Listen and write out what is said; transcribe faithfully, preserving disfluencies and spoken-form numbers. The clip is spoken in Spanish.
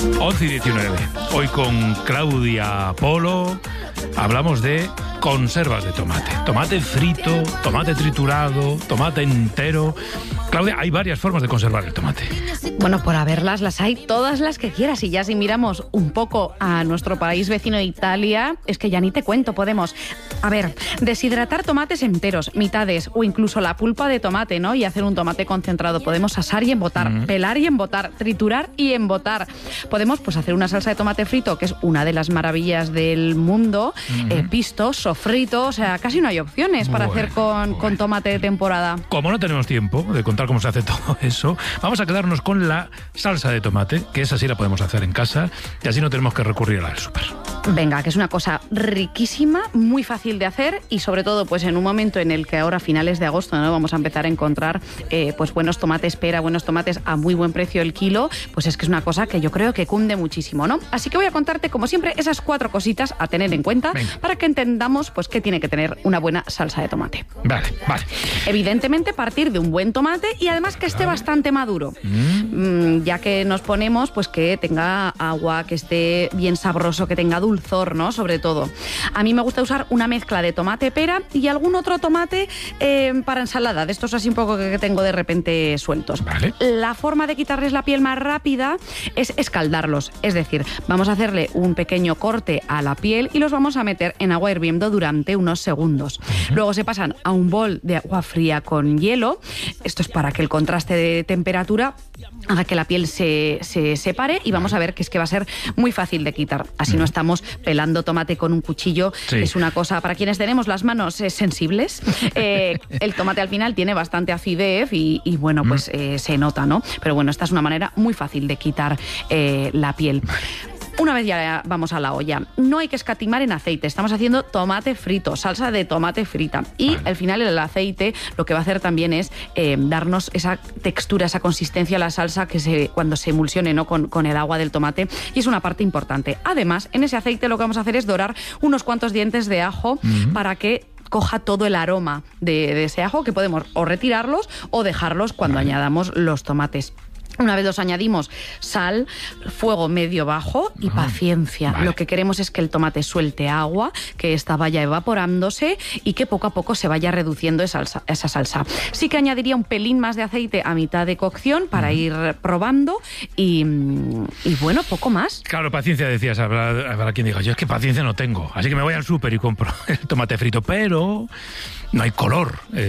once y diecinueve. Hoy con Claudia Polo hablamos de conservas de tomate. Tomate frito, tomate triturado, tomate entero. Claudia, hay varias formas de conservar el tomate. Bueno, por haberlas, las hay todas las que quieras. Y ya si miramos un poco a nuestro país vecino de Italia, es que ya ni te cuento, podemos... A ver, deshidratar tomates enteros, mitades o incluso la pulpa de tomate, ¿no? Y hacer un tomate concentrado. Podemos asar y embotar, mm. pelar y embotar, triturar y embotar. Podemos pues hacer una salsa de tomate frito, que es una de las maravillas del mundo. Mm. Eh, pisto, sofrito, o sea, casi no hay opciones para bueno, hacer con, bueno. con tomate de temporada. Como no tenemos tiempo de contar cómo se hace todo eso, vamos a quedarnos con la salsa de tomate, que esa sí la podemos hacer en casa y así no tenemos que recurrir a la del súper. Venga, que es una cosa riquísima, muy fácil de hacer y sobre todo pues en un momento en el que ahora a finales de agosto no vamos a empezar a encontrar eh, pues buenos tomates pera, buenos tomates a muy buen precio el kilo, pues es que es una cosa que yo creo que cunde muchísimo, ¿no? Así que voy a contarte como siempre esas cuatro cositas a tener en cuenta. Venga. Para que entendamos pues qué tiene que tener una buena salsa de tomate. Vale, vale. Evidentemente partir de un buen tomate y además que esté bastante maduro, mm. ya que nos ponemos pues que tenga agua, que esté bien sabroso, que tenga dulzor, ¿no? Sobre todo. A mí me gusta usar una mezcla de tomate pera y algún otro tomate eh, para ensalada, de estos así un poco que tengo de repente sueltos. Vale. La forma de quitarles la piel más rápida es escaldarlos, es decir, vamos a hacerle un pequeño corte a la piel y los vamos a meter en agua hirviendo durante unos segundos. Uh-huh. Luego se pasan a un bol de agua fría con hielo. Esto es para que el contraste de temperatura haga que la piel se, se separe y vamos a ver que es que va a ser muy fácil de quitar. Así no estamos pelando tomate con un cuchillo. Sí. Es una cosa, para quienes tenemos las manos eh, sensibles, eh, el tomate al final tiene bastante acidez y, y bueno, pues eh, se nota, ¿no? Pero bueno, esta es una manera muy fácil de quitar eh, la piel. Una vez ya vamos a la olla, no hay que escatimar en aceite, estamos haciendo tomate frito, salsa de tomate frita y vale. Al final el aceite lo que va a hacer también es eh, darnos esa textura, esa consistencia a la salsa que se, cuando se emulsione, ¿no? con, con el agua del tomate y es una parte importante. Además, en ese aceite lo que vamos a hacer es dorar unos cuantos dientes de ajo uh-huh. para que coja todo el aroma de, de ese ajo, que podemos o retirarlos o dejarlos cuando vale. añadamos los tomates. Una vez los añadimos, sal, fuego medio bajo y paciencia. Vale. Lo que queremos es que el tomate suelte agua, que esta vaya evaporándose y que poco a poco se vaya reduciendo esa salsa. Esa salsa. Sí que añadiría un pelín más de aceite a mitad de cocción para uh-huh. ir probando y, y bueno, poco más. Claro, paciencia decías, habrá, habrá quien diga, yo es que paciencia no tengo, así que me voy al súper y compro el tomate frito, pero no hay color. Eh,